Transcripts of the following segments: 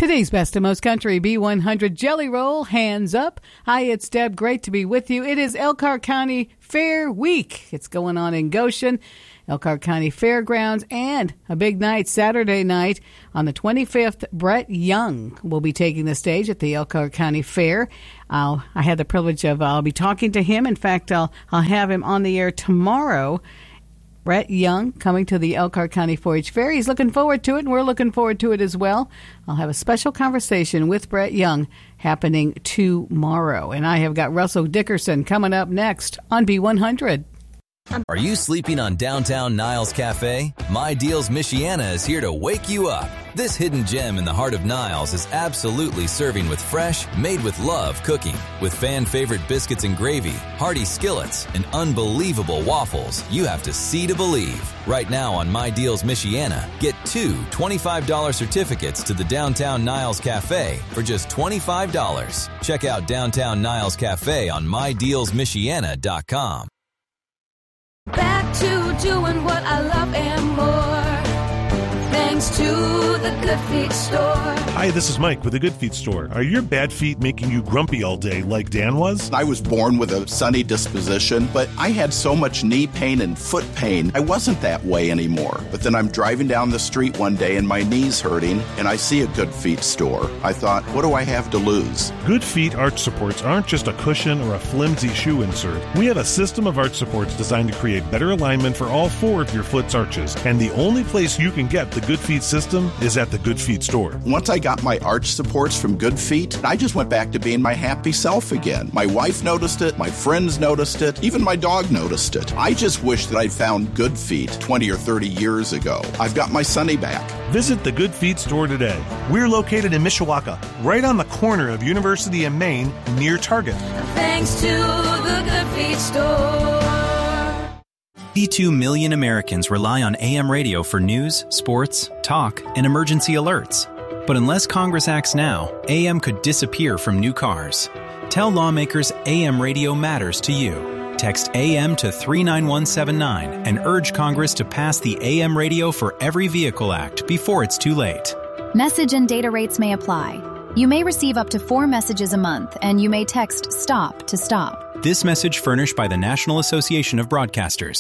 Today's Best of Most Country B100 Jelly Roll, hands up. Hi, it's Deb. Great to be with you. It is Elkhart County Fair Week. It's going on in Goshen, Elkhart County Fairgrounds, and a big night, Saturday night on the 25th. Brett Young will be taking the stage at the Elkhart County Fair. I had the privilege of, I'll be talking to him. In fact, I'll have him on the air tomorrow. Brett Young coming to the Elkhart County 4-H Fair. He's looking forward to it, and we're looking forward to it as well. I'll have a special conversation with Brett Young happening tomorrow. And I have got Russell Dickerson coming up next on B100. Are you sleeping on downtown Niles Cafe? My Deals Michiana is here to wake you up. This hidden gem in the heart of Niles is absolutely serving with fresh, made with love cooking. With fan-favorite biscuits and gravy, hearty skillets, and unbelievable waffles, you have to see to believe. Right now on My Deals Michiana, get 2 $25 certificates to the Downtown Niles Cafe for just $25. Check out Downtown Niles Cafe on MyDealsMichiana.com. Back to doing what I love and more, thanks to the Good Feet Store. Hi, this is Mike with the Good Feet Store. Are your bad feet making you grumpy all day like Dan was? I was born with a sunny disposition, but I had so much knee pain and foot pain, I wasn't that way anymore. But then I'm driving down the street one day and my knee's hurting, and I see a Good Feet Store. I thought, what do I have to lose? Good Feet arch supports aren't just a cushion or a flimsy shoe insert. We have a system of arch supports designed to create better alignment for all 4 of your foot's arches. And the only place you can get the Good Feet system is at the Good Feet Store. Once I got my arch supports from Good Feet, I just went back to being my happy self again. My wife noticed it, my friends noticed it, even my dog noticed it. I just wish that I'd found Good Feet 20 or 30 years ago. I've got my sunny back. Visit the Good Feet Store today. We're located in Mishawaka, right on the corner of University and Main, near Target. Thanks to the Good Feet Store. 82 million Americans rely on AM radio for news, sports, talk, and emergency alerts. But unless Congress acts now, AM could disappear from new cars. Tell lawmakers AM radio matters to you. Text AM to 39179 and urge Congress to pass the AM Radio for Every Vehicle Act before it's too late. Message and data rates may apply. You may receive up to 4 messages a month, and you may text STOP to stop. This message furnished by the National Association of Broadcasters.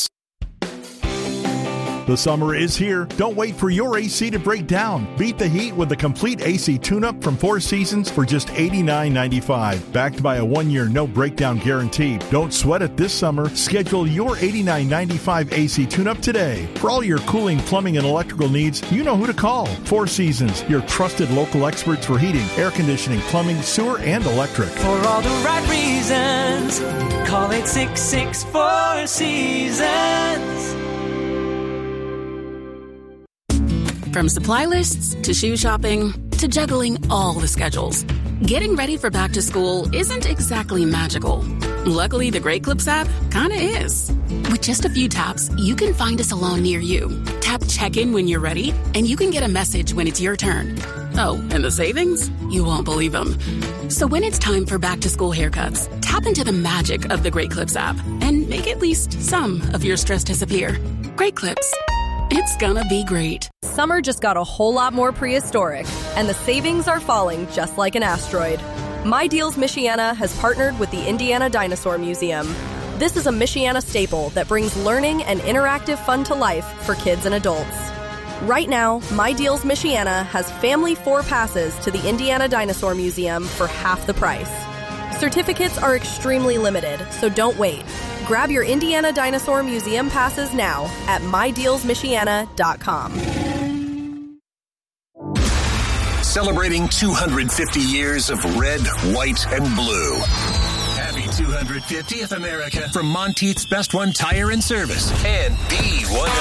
The summer is here. Don't wait for your AC to break down. Beat the heat with the complete AC tune-up from Four Seasons for just $89.95. Backed by a 1-year no-breakdown guarantee. Don't sweat it this summer. Schedule your $89.95 AC tune-up today. For all your cooling, plumbing, and electrical needs, you know who to call. Four Seasons, your trusted local experts for heating, air conditioning, plumbing, sewer, and electric. For all the right reasons, call 866-4 Seasons. From supply lists to shoe shopping to juggling all the schedules, getting ready for back to school isn't exactly magical. Luckily, the Great Clips app kinda is. With just a few taps, you can find a salon near you. Tap check-in when you're ready, and you can get a message when it's your turn. Oh, and the savings? You won't believe them. So when it's time for back to school haircuts, tap into the magic of the Great Clips app and make at least some of your stress disappear. Great Clips. It's gonna be great. Summer just got a whole lot more prehistoric, and the savings are falling just like an asteroid. My Deals Michiana has partnered with the Indiana Dinosaur Museum. This is a Michiana staple that brings learning and interactive fun to life for kids and adults. Right now, My Deals Michiana has family 4 passes to the Indiana Dinosaur Museum for half the price. Certificates are extremely limited, so don't wait. Grab your Indiana Dinosaur Museum passes now at MyDealsMichiana.com. Celebrating 250 years of red, white, and blue. Happy 250th America from Monteith's Best One Tire and Service and B1.